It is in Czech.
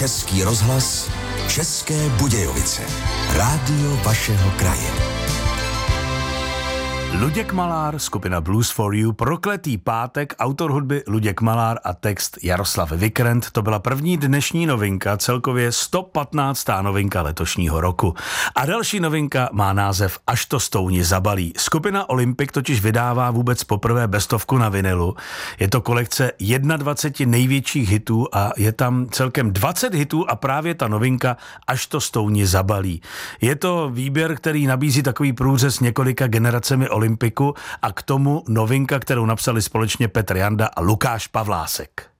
Český rozhlas, České Budějovice. Rádio vašeho kraje. Luděk Malár, skupina Blues for You, Prokletý pátek, autor hudby Luděk Malár a text Jaroslav Vikrent. To byla první dnešní novinka, celkově 115. novinka letošního roku. A další novinka má název Až to stouni zabalí. Skupina Olympik totiž vydává vůbec poprvé bestovku na vinilu. Je to kolekce 21 největších hitů a je tam celkem 20 hitů a právě ta novinka Až to stouni zabalí. Je to výběr, který nabízí takový průřez několika generacemi Olympiku a k tomu novinka, kterou napsali společně Petr Janda a Lukáš Pavlásek.